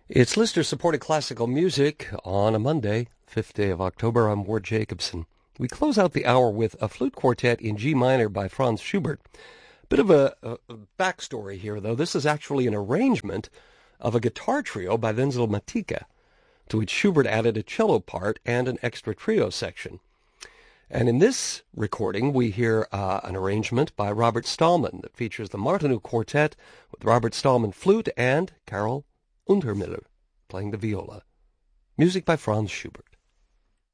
It's listener-supported classical music on a Monday, 5th day of October. I'm Ward Jacobson. We close out the hour with a flute quartet in G minor by Franz Schubert. Bit of a backstory here, though. This is actually an arrangement of a guitar trio by Wenzel Matica, to which Schubert added a cello part and an extra trio section. And in this recording, we hear an arrangement by Robert Stallman that features the Martinů Quartet with Robert Stallman flute and Karel Untermiller playing the viola. Music by Franz Schubert.